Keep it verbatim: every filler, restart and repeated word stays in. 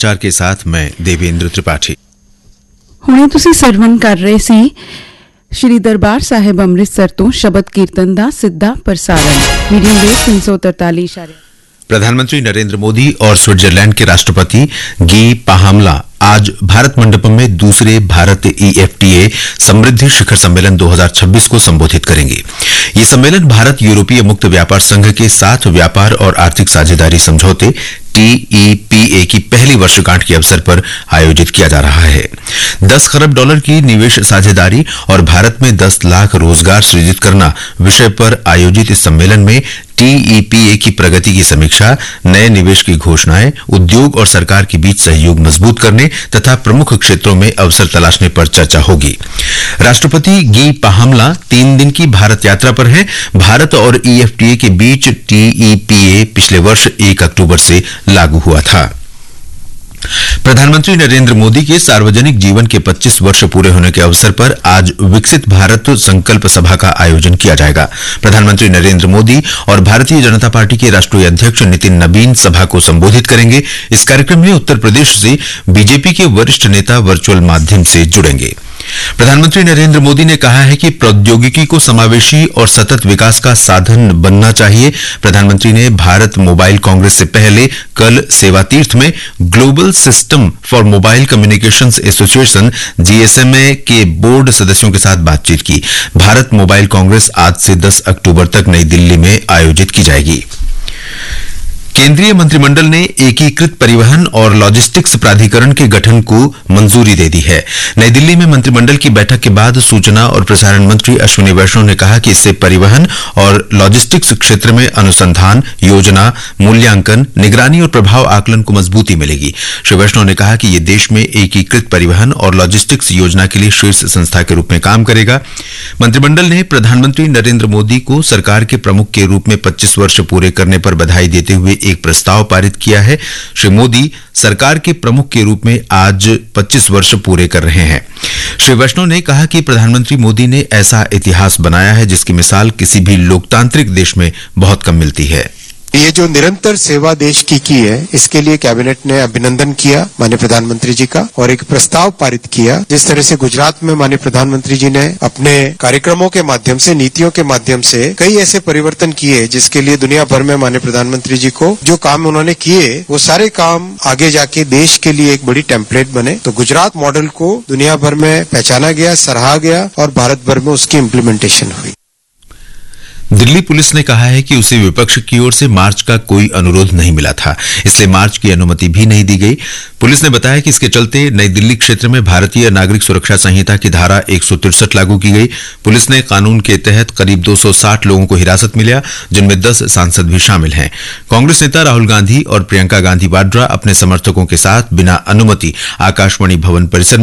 चार के साथ मैं देवेंद्र त्रिपाठी। ਹੁਣੇ ਤੁਸੀਂ ਸਰਵਣ ਕਰ ਰਹੇ ਸੀ ਸ਼੍ਰੀ ਦਰਬਾਰ ਸਾਹਿਬ ਅੰਮ੍ਰਿਤਸਰ ਤੋਂ ਸ਼ਬਦ ਕੀਰਤਨ ਦਾ ਸਿੱਧਾ ਪ੍ਰਸਾरण ਮੀਡੀਅਮ ਵੇਵ तीन सौ तैंतालीस। प्रधानमंत्री नरेंद्र मोदी और स्विट्जरलैंड के राष्ट्रपति गी पाहामला आज भारत मंडपम में दूसरे भारत ईएफटीए समृद्धि शिखर सम्मेलन दो हज़ार छब्बीस को संबोधित करेंगे। ये सम्मेलन भारत यूरोपीय मुक्त व्यापार संघ के साथ व्यापार और आर्थिक साझेदारी समझौते टीईपीए की पहली वर्षगांठ के अवसर पर आयोजित किया जा रहा है। दस खरब डॉलर की निवेश साझेदारी और भारत में दस लाख रोजगार सृजित करना विषय पर आयोजित इस सम्मेलन में टीईपीए की प्रगति की समीक्षा, नए निवेश की घोषणाएं, उद्योग और सरकार के बीच सहयोग मजबूत करने तथा प्रमुख क्षेत्रों में अवसर तलाशने पर चर्चा होगी। राष्ट्रपति गी पाहामला तीन दिन की भारत यात्रा पर हैं। भारत और ईएफटीए के बीच टीईपीए पिछले वर्ष एक अक्टूबर से लागू हुआ था। प्रधानमंत्री नरेंद्र मोदी के सार्वजनिक जीवन के पच्चीस वर्ष पूरे होने के अवसर पर आज विकसित भारत संकल्प सभा का आयोजन किया जाएगा। प्रधानमंत्री नरेंद्र मोदी और भारतीय जनता पार्टी के राष्ट्रीय अध्यक्ष नितिन नबीन सभा को संबोधित करेंगे। इस कार्यक्रम में उत्तर प्रदेश से बीजेपी के वरिष्ठ नेता वर्चुअल माध्यम से जुड़ेंगे। प्रधानमंत्री नरेंद्र मोदी ने कहा है कि प्रौद्योगिकी को समावेशी और सतत विकास का साधन बनना चाहिए। प्रधानमंत्री ने भारत मोबाइल कांग्रेस से पहले कल सेवातीर्थ में global system for mobile communications association GSMA के बोर्ड सदस्यों के साथ बातचीत की। भारत मोबाइल कांग्रेस आज से दस अक्टूबर तक नई दिल्ली में आयोजित की जाएगी। केंद्रीय मंत्रिमंडल ने एकीकृत परिवहन और लॉजिस्टिक्स प्राधिकरण के गठन को मंजूरी दे दी है। नई दिल्ली में मंत्रिमंडल की बैठक के बाद सूचना और प्रसारण मंत्री अश्विनी वैष्णव ने कहा कि इससे परिवहन और लॉजिस्टिक्स क्षेत्र में अनुसंधान, योजना, मूल्यांकन, निगरानी और प्रभाव आकलन को मजबूती मिलेगी। श्री वैष्णव ने कहा कि यह देश में एकीकृत परिवहन और लॉजिस्टिक्स योजना के लिए शीर्ष संस्था के रूप में काम करेगा। मंत्रिमंडल ने प्रधानमंत्री नरेंद्र मोदी को सरकार के प्रमुख के रूप में पच्चीस वर्ष पूरे करने पर बधाई देते हुए एक प्रस्ताव पारित किया है। श्री मोदी सरकार के प्रमुख के रूप में आज पच्चीस वर्ष पूरे कर रहे हैं। श्री वैष्णव ने कहा कि प्रधानमंत्री मोदी ने ऐसा इतिहास बनाया है जिसकी मिसाल किसी भी लोकतांत्रिक देश में बहुत कम मिलती है। ये जो निरंतर सेवा देश की की है, इसके लिए कैबिनेट ने अभिनंदन किया माननीय प्रधानमंत्री जी का और एक प्रस्ताव पारित किया। जिस तरह से गुजरात में माननीय प्रधानमंत्री जी ने अपने कार्यक्रमों के माध्यम से, नीतियों के माध्यम से कई ऐसे परिवर्तन किए जिसके लिए दुनिया भर में माननीय प्रधानमंत्री जी को जो काम उन्होंने किए वो सारे काम आगे जाके देश के लिए एक बड़ी टेम्पलेट बने। तो गुजरात मॉडल को दुनिया भर में पहचाना गया, सराहा गया और भारत भर में उसकी इम्प्लीमेंटेशन हुई। दिल्ली पुलिस ने कहा है कि उसे विपक्ष की ओर से मार्च का कोई अनुरोध नहीं मिला था, इसलिए मार्च की अनुमति भी नहीं दी गई। पुलिस ने बताया कि इसके चलते नई दिल्ली क्षेत्र में भारतीय नागरिक सुरक्षा संहिता की धारा एक सौ तिरसठ लागू की गई। पुलिस ने कानून के तहत करीब दो सौ साठ लोगों को हिरासत में लिया, जिनमें दस सांसद भी शामिल हैं। कांग्रेस नेता राहुल गांधी और प्रियंका गांधी वाड्रा अपने समर्थकों के साथ बिना अनुमति आकाशवाणी भवन परिसर